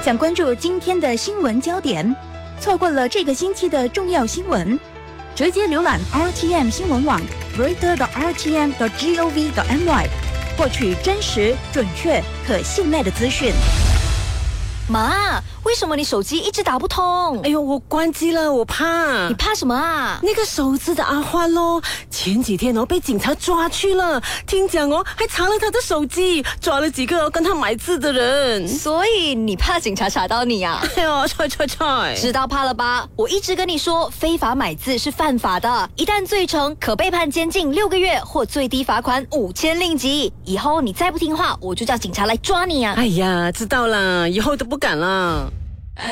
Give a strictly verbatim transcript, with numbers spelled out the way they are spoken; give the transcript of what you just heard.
想关注今天的新闻焦点，错过了这个星期的重要新闻，直接浏览 R T M 新闻网 reader 的 R T M 的 gov 的 my， 获取真实、准确、可信赖的资讯。 妈，为什么你手机一直打不通？ 哎呦，我关机了，我怕。 你怕什么啊？ 那个手指的阿欢咯，前几天哦被警察抓去了，听讲哦还查了他的手机，抓了几个跟他买字的人。 所以你怕警察查到你啊？ 哎呦，踹踹踹！ 知道怕了吧？我一直跟你说，非法买字是犯法的，一旦罪成，可被判监禁六个月或最低罚款五千令吉。以后你再不听话，我就叫警察来抓你啊！ 哎呀，知道了，以后都不敢了。